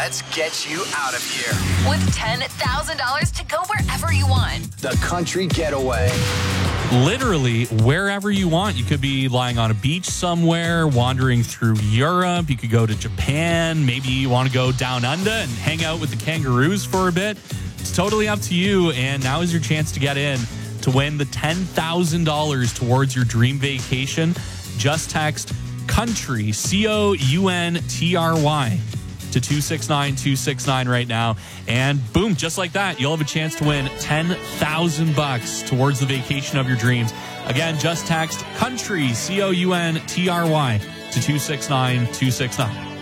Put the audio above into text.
Let's get you out of here. With $10,000 to go wherever you want. The Country Getaway. Literally wherever you want. You could be lying on a beach somewhere, wandering through Europe. You could go to Japan. Maybe you want to go down under and hang out with the kangaroos for a bit. It's totally up to you. And now is your chance to get in to win the $10,000 towards your dream vacation. Just text COUNTRY, COUNTRY, to 269-269 right now. And boom, just like that, you'll have a chance to win $10,000 towards the vacation of your dreams. Again, just text COUNTRY, COUNTRY, to 269-269.